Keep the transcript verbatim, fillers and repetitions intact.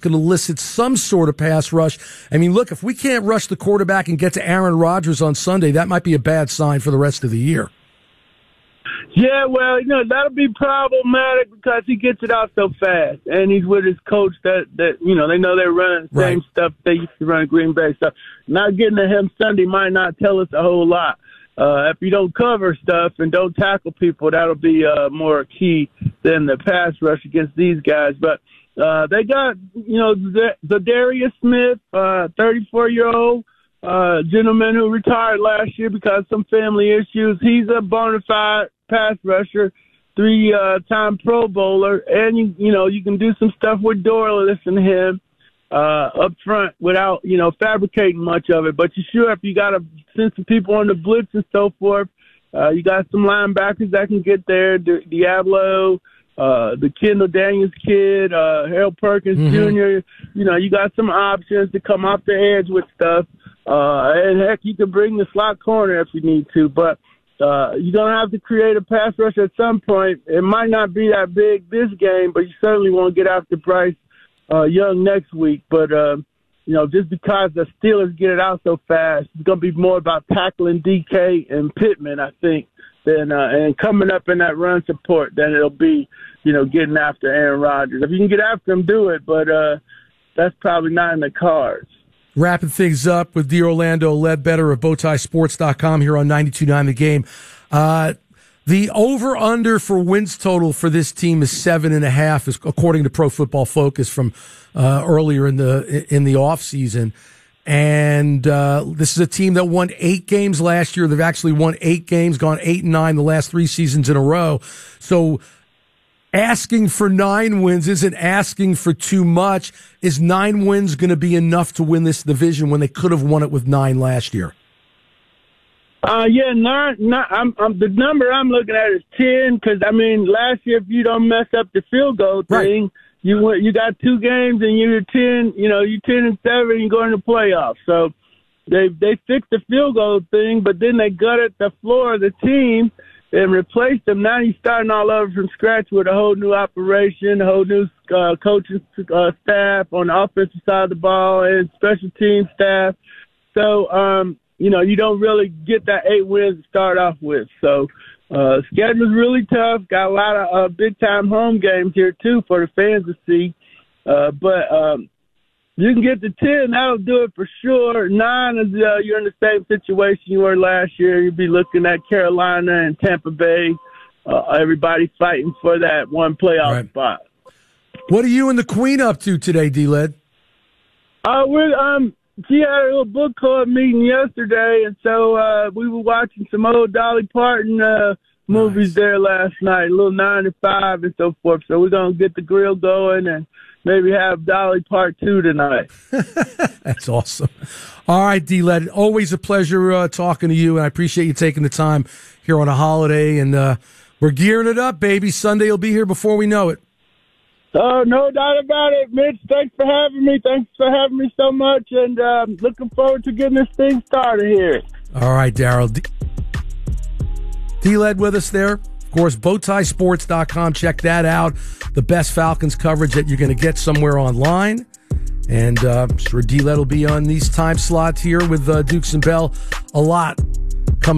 can elicit some sort of pass rush. I mean, look, if we can't rush the quarterback and get to Aaron Rodgers on Sunday, that might be a bad sign for the rest of the year. Yeah, well, you know, that'll be problematic because he gets it out so fast, and he's with his coach that, that you know, they know they're running the same right. stuff they used to run at Green Bay. So not getting to him Sunday might not tell us a whole lot. Uh, if you don't cover stuff and don't tackle people, that'll be uh, more key than the pass rush against these guys. But uh, they got, you know, the, the Darius Smith, uh, thirty-four-year-old uh, gentleman who retired last year because of some family issues. He's a bona fide pass rusher, three-time uh, Pro Bowler, and, you, you know, you can do some stuff with Dorless and him uh, up front without, you know, fabricating much of it. But you sure, if you got to send some people on the blitz and so forth, uh, you got some linebackers that can get there, Di- Diablo, uh, the Kendall Daniels kid, uh, Harold Perkins mm-hmm. Junior You know, you got some options to come off the edge with stuff. Uh, and, heck, you can bring the slot corner if you need to. But Uh, you're going to have to create a pass rush at some point. It might not be that big this game, but you certainly won't get after Bryce uh, Young next week. But, uh, you know, just because the Steelers get it out so fast, it's going to be more about tackling D K and Pittman, I think, than, uh, and coming up in that run support than it'll be, you know, getting after Aaron Rodgers. If you can get after him, do it, but uh, that's probably not in the cards. Wrapping things up with D'Orlando Ledbetter of Bowtie Sports dot com here on ninety-two point nine The Game. Uh, the over-under for wins total for this team is seven and a half, is according to Pro Football Focus from uh, earlier in the in the off season. And uh, this is a team that won eight games last year. They've actually won eight games, gone eight and nine the last three seasons in a row. So asking for nine wins isn't asking for too much. Is nine wins going to be enough to win this division when they could have won it with nine last year? Uh, yeah, nine. nine I'm, I'm, the number I'm looking at is ten because, I mean, last year, if you don't mess up the field goal thing, right. you went, you got two games and you're ten, you know, you're ten and seven and you go into the playoffs. So they they fixed the field goal thing, but then they gutted the floor of the team and replaced them. Now you're starting all over from scratch with a whole new operation, a whole new uh, coaching uh, staff on the offensive side of the ball and special team staff. So, um, you know, you don't really get that eight wins to start off with. So, uh, schedule's really tough. Got a lot of uh, big-time home games here, too, for the fans to see. Uh, but um, you can get to ten, that'll do it for sure. Nine is uh, you're in the same situation you were last year. You'd be looking at Carolina and Tampa Bay. Uh, everybody fighting for that one playoff right. spot. What are you and the Queen up to today, D-Led? Uh, we're um, she had a little book club meeting yesterday, and so uh, we were watching some old Dolly Parton uh, movies nice. there last night, a little nine to five and so forth. So we're gonna get the grill going and maybe have Dolly Part Two tonight. That's awesome. All right, D-Led, always a pleasure uh, talking to you, and I appreciate you taking the time here on a holiday. And uh, we're gearing it up, baby. Sunday will be here before we know it. Oh, no doubt about it, Mitch. Thanks for having me. Thanks for having me so much, and um, looking forward to getting this thing started here. All right, Daryl. D- D-Led with us there. Of course, Bowtie Sports dot com. Check that out. The best Falcons coverage that you're going to get somewhere online. And uh, I'm sure D-Led will be on these time slots here with uh, Dukes and Bell a lot